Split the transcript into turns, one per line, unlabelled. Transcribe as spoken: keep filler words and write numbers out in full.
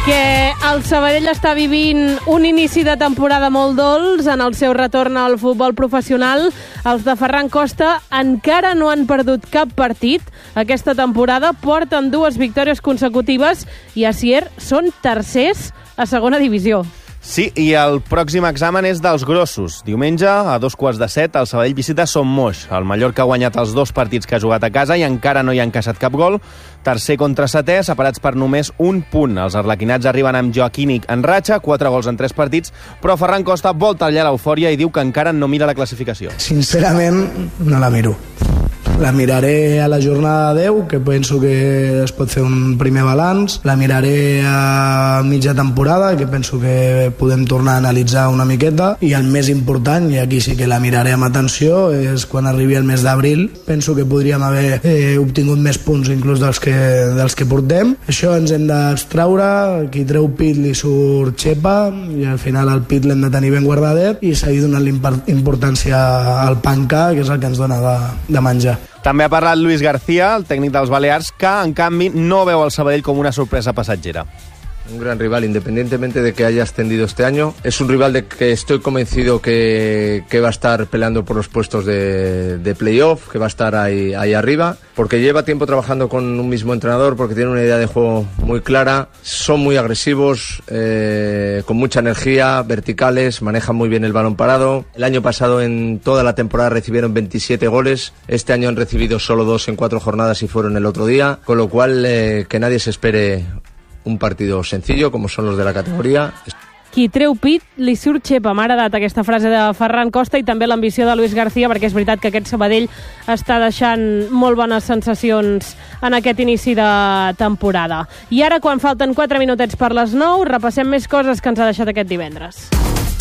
Que el Sabadell està vivint un inici de temporada molt dolç en el seu retorn al futbol professional. Els de Ferran Costa encara no han perdut cap partit aquesta temporada, porten dues victòries consecutives i a Sier són tercers a segona divisió.
Sí, i el pròxim examen és dels grossos. Diumenge, a dos quarts de set, el Sabadell visita Son Moix. El Mallorca ha guanyat els dos partits que ha jugat a casa i encara no hi ha encaixat cap gol. Tercer contra setè, separats per només un punt. Els arlequinats arriben amb Joaquínic en ratxa, quatre gols en tres partits, però Ferran Costa vol tallar l'eufòria i diu que encara no mira la classificació.
Sincerament, no la miro. La miraré a la jornada deu, que penso que es pot fer un primer balanç. La miraré a mitja temporada, que penso que podem tornar a analitzar una miqueta. I el més important, i aquí sí que la miraré amb atenció, és quan arribi el mes d'abril. Penso que podríem haver eh, obtingut més punts inclús dels que, dels que portem. Això ens hem d'abstraure. Qui treu pit li surt xepa, i al final el pit l'hem de tenir ben guardadet i seguir donant importància al pancà, que és el que ens dona de, de menjar.
També ha parlat Luis García, el tècnic dels Balears, que, en canvi, no veu el Sabadell com una sorpresa passatgera.
Un gran rival, independientemente de que haya ascendido este año. Es un rival de que estoy convencido que, que va a estar peleando por los puestos de, de playoff, que va a estar ahí, ahí arriba, porque lleva tiempo trabajando con un mismo entrenador, porque tiene una idea de juego muy clara, son muy agresivos, eh, con mucha energía, verticales, manejan muy bien el balón parado. El año pasado en toda la temporada recibieron veintisiete goles, este año han recibido solo dos en cuatro jornadas y fueron el otro día, con lo cual eh, que nadie se espere un partido sencillo, como son los de la categoría.
Qui treu pit li surt xepa. M'ha agradat aquesta frase de Ferran Costa i també l'ambició de Luis García, perquè és veritat que aquest Sabadell està deixant molt bones sensacions en aquest inici de temporada. I ara, quan falten quatre minutets per les nou, repassem més coses que ens ha deixat aquest divendres.